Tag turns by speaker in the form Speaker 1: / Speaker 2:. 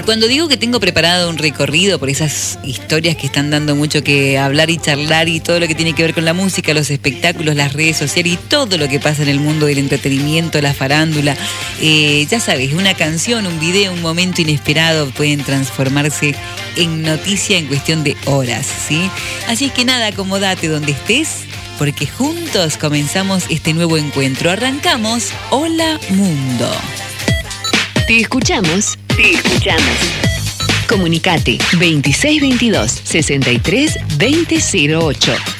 Speaker 1: cuando digo que tengo preparado un recorrido por esas historias que están dando mucho que hablar y charlar y todo lo que tiene que ver con la música, los espectáculos, las redes sociales y todo lo que pasa en el mundo del entretenimiento, la farándula, ya sabes, una canción, un video, un momento inesperado pueden transformarse en noticia en cuestión de horas, ¿sí? Así es que nada, acomódate donde estés, porque juntos comenzamos este nuevo encuentro. Arrancamos Hola Mundo.
Speaker 2: Te escuchamos. Comunicate 2622 63 2008.